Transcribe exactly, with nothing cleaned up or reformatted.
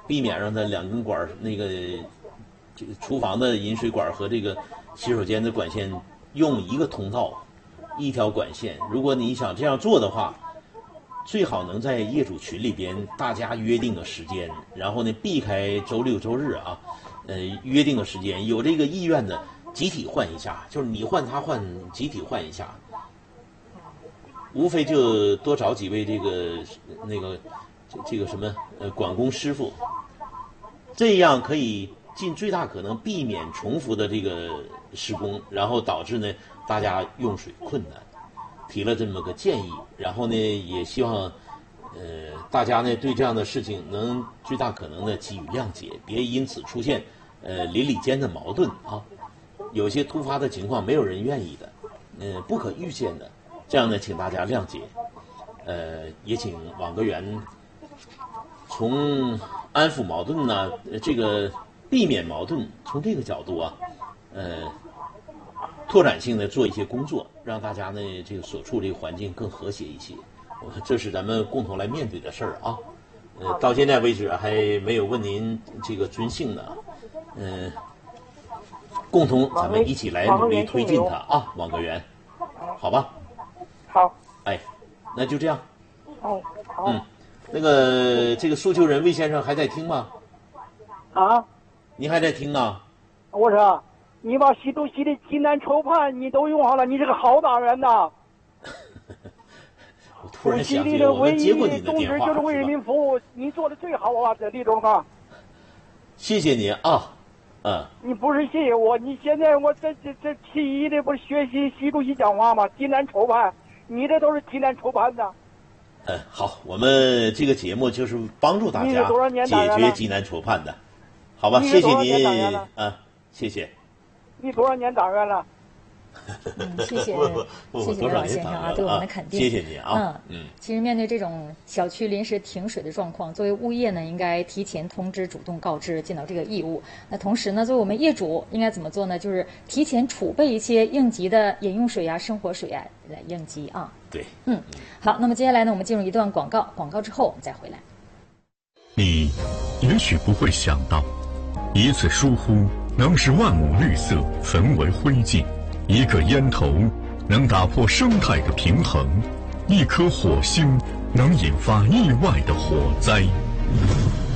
避免让它两根管那个这个厨房的饮水管和这个洗手间的管线用一个通道，一条管线。如果你想这样做的话，最好能在业主群里边大家约定个时间，然后呢避开周六周日啊，呃约定个时间，有这个意愿的集体换一下，就是你换他换，集体换一下。无非就多找几位这个那个这这个什么呃管工师傅，这样可以尽最大可能避免重复的这个施工，然后导致呢大家用水困难。提了这么个建议，然后呢也希望呃大家呢对这样的事情能最大可能的给予谅解，别因此出现呃邻里间的矛盾啊。有些突发的情况没有人愿意的，呃不可预见的。这样呢，请大家谅解，呃，也请网格员从安抚矛盾呢、啊，这个避免矛盾，从这个角度啊，呃，拓展性的做一些工作，让大家呢这个所处这个环境更和谐一些。这是咱们共同来面对的事儿啊。呃，到现在为止还没有问您这个尊姓呢，嗯、呃，共同咱们一起来努力推进它啊，网格员，好吧？ 好， 哎，那就这样。 哦，好。 嗯，那个这个诉求人魏先生还在听吗？ 啊？ 您还在听呢？ 我说，你把西都西的济南筹判你都用好了，你是个好大人呐。 我突然想起，我们接过你的电话， 就是为人民服务，你做的最好啊，这李总啊。 谢谢您啊，嗯。 你不是谢谢我，你现在我这这这其一的不是学习习主席讲话吗？济南筹判。你这都是济南筹判的。 嗯，好，我们这个节目就是帮助大家解决济南筹判的，好吧？谢谢您啊，谢谢。 你多少年党员了？ 嗯，谢谢，谢谢老先生啊，对我们的肯定。 谢谢您啊。 嗯嗯，其实面对这种小区临时停水的状况，作为物业呢，应该提前通知、主动告知，尽到这个义务。那同时呢，作为我们业主，应该怎么做呢？就是提前储备一些应急的饮用水啊、生活水啊来应急啊。 对， 嗯，好，那么接下来呢，我们进入一段广告，广告之后我们再回来。 你也许不会想到，一次疏忽能使万亩绿色焚为灰烬。一个烟头能打破生态的平衡，一颗火星能引发意外的火灾。